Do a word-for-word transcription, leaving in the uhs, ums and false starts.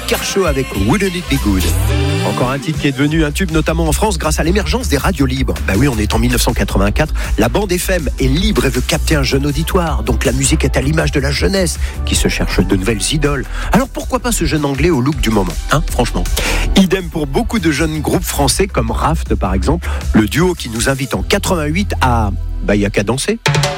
Kershaw avec Wouldn't It Be Good. Encore un titre qui est devenu un tube, notamment en France, grâce à l'émergence des radios libres. Bah oui, on est en dix-neuf cent quatre-vingt-quatre. La bande F M est libre et veut capter un jeune auditoire. Donc la musique est à l'image de la jeunesse qui se cherche de nouvelles idoles. Alors pourquoi pas ce jeune anglais au look du moment, hein, franchement. Idem pour beaucoup de jeunes groupes français comme Raft par exemple, le duo qui nous invite en quatre-vingt-huit à... Bah, y a qu'à danser.